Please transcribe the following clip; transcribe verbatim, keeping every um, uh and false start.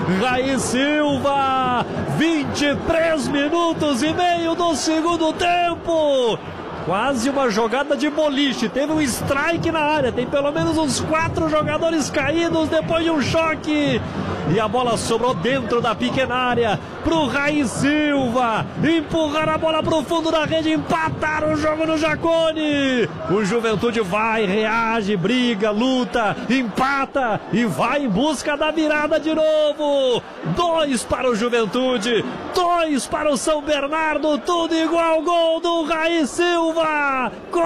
Raí Silva, vinte e três minutos e meio do segundo tempo. Quase uma jogada de boliche, teve um strike na área, tem pelo menos uns quatro jogadores caídos depois de um choque. E a bola sobrou dentro da pequena área pro Raí Silva. Empurraram a bola pro fundo da rede, empataram o jogo no Jacone. O Juventude vai, reage, briga, luta, empata e vai em busca da virada de novo. Dois para o Juventude, dois para o São Bernardo, tudo igual, gol do Raí Silva.